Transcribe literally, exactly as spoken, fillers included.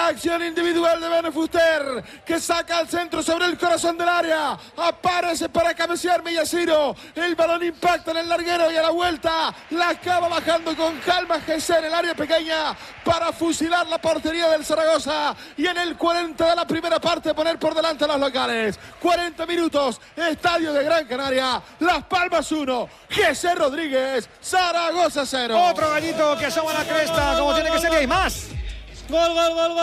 Acción individual de Bene Fuster, que saca al centro sobre el corazón del área. Aparece para cabecear Millaciro. El balón impacta en el larguero y a la vuelta la acaba bajando con calma Gessé en el área pequeña para fusilar la portería del Zaragoza. Y en el cuarenta de la primera parte poner por delante a los locales. cuarenta minutos, Estadio de Gran Canaria. Las Palmas uno, Gessé Rodríguez, Zaragoza cero. Otro gallito que asoma la cresta, como tiene que ser, y hay más. Gol, gol, gol, gol.